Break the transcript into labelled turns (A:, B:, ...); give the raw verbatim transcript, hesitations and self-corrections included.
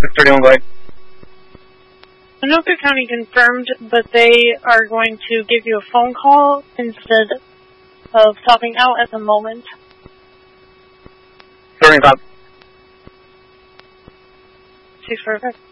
A: six thirty-one, go ahead.
B: Anoka County confirmed, but they are going to give you a phone call instead of swapping out at the moment.
A: Starting top.
B: six four five.